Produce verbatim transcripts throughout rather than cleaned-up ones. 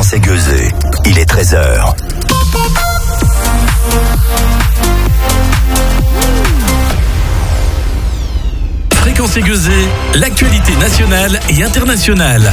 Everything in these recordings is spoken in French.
Fréquence Aiguezée. Il est treize heures. Fréquence Aiguezée, l'actualité nationale et internationale.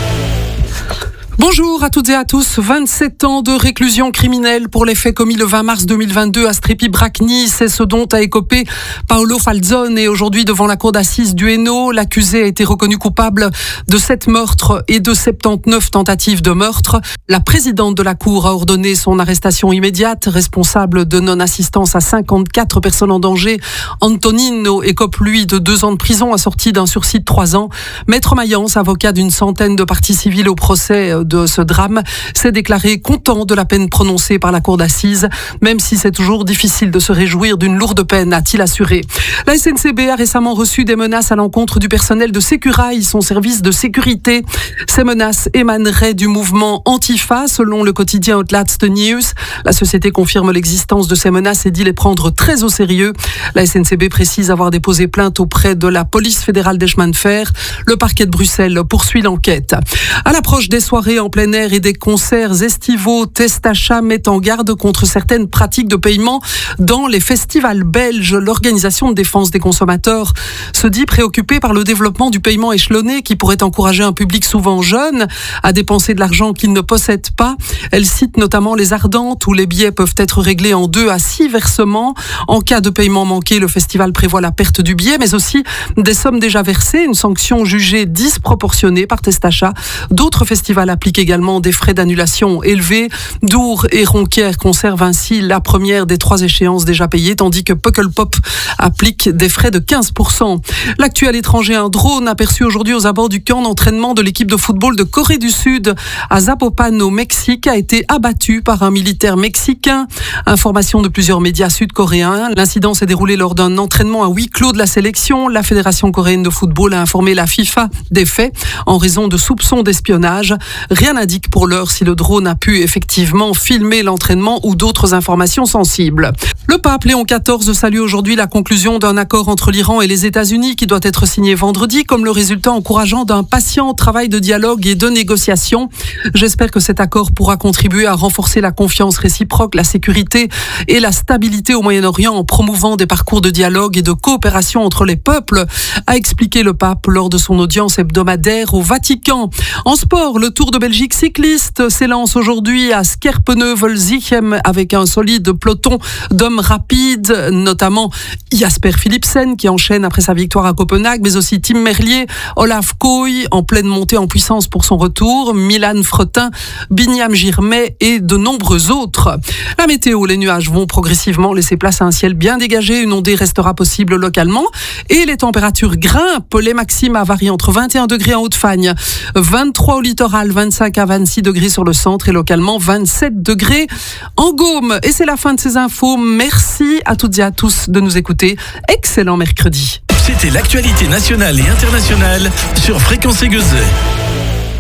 Bonjour à toutes et à tous. vingt-sept ans de réclusion criminelle pour les faits commis le vingt mars deux mille vingt-deux à Strepi-Bracni. C'est ce dont a écopé Paolo Falzone. Et aujourd'hui, devant la cour d'assises du Hainaut, l'accusé a été reconnu coupable de sept meurtres et de soixante-dix-neuf tentatives de meurtre. La présidente de la cour a ordonné son arrestation immédiate. Responsable de non-assistance à cinquante-quatre personnes en danger, Antonino écope, lui, de deux ans de prison assorti d'un sursis de trois ans. Maître Mayence, avocat d'une centaine de parties civiles au procès de ce drame, s'est déclaré content de la peine prononcée par la cour d'assises, même si c'est toujours difficile de se réjouir d'une lourde peine, a-t-il assuré. La S N C B a récemment reçu des menaces à l'encontre du personnel de Sécurail, son service de sécurité. Ces menaces émaneraient du mouvement Antifa, selon le quotidien Outlaste News. La société confirme l'existence de ces menaces et dit les prendre très au sérieux. La S N C B précise avoir déposé plainte auprès de la police fédérale des chemins de fer. Le parquet de Bruxelles poursuit l'enquête. À l'approche des soirées en plein air et des concerts estivaux, Testacha met en garde contre certaines pratiques de paiement dans les festivals belges. L'organisation de défense des consommateurs se dit préoccupée par le développement du paiement échelonné qui pourrait encourager un public souvent jeune à dépenser de l'argent qu'il ne possède pas. Elle cite notamment les Ardentes où les billets peuvent être réglés en deux à six versements. En cas de paiement manqué, le festival prévoit la perte du billet, mais aussi des sommes déjà versées, une sanction jugée disproportionnée par Testacha. D'autres festivals appliquent également des frais d'annulation élevés. Dour et Ronquière conservent ainsi la première des trois échéances déjà payées, tandis que Pukkelpop applique des frais de quinze pour cent. L'actu à l'étranger, un drone aperçu aujourd'hui aux abords du camp d'entraînement de l'équipe de football de Corée du Sud à Zapopan au Mexique a été abattu par un militaire mexicain. Information de plusieurs médias sud-coréens. L'incident s'est déroulé lors d'un entraînement à huis clos de la sélection. La Fédération coréenne de football a informé la FIFA des faits en raison de soupçons d'espionnage. Rien n'indique pour l'heure si le drone a pu effectivement filmer l'entraînement ou d'autres informations sensibles. Le pape Léon quatorze salue aujourd'hui la conclusion d'un accord entre l'Iran et les États-Unis qui doit être signé vendredi comme le résultat encourageant d'un patient travail de dialogue et de négociation. J'espère que cet accord pourra contribuer à renforcer la confiance réciproque, la sécurité et la stabilité au Moyen-Orient en promouvant des parcours de dialogue et de coopération entre les peuples, a expliqué le pape lors de son audience hebdomadaire au Vatican. En sport, le Tour de Belgique cycliste s'élance aujourd'hui à Scherpenheuvel-Zichem avec un solide peloton d'hommes rapides, notamment Jasper Philipsen qui enchaîne après sa victoire à Copenhague, mais aussi Tim Merlier, Olaf Kooi en pleine montée en puissance pour son retour, Milan Fretin, Binyam Girmay et de nombreux autres. La météo, les nuages vont progressivement laisser place à un ciel bien dégagé, une ondée restera possible localement et les températures grimpent. Les maximes varient entre vingt et un degrés en Haute-Fagne, vingt-trois au littoral, vingt-cinq à vingt-six degrés sur le centre et localement vingt-sept degrés en Gaume. Et c'est la fin de ces infos. Merci à toutes et à tous de nous écouter. Excellent mercredi. C'était l'actualité nationale et internationale sur Fréquence Aiguezée.